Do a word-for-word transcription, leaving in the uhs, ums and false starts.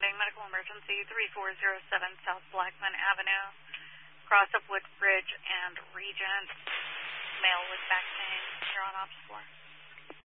reporting medical emergency three four zero seven South Blackman Avenue, cross of Woodbridge and Regent. Male with back pain. You're on ops floor.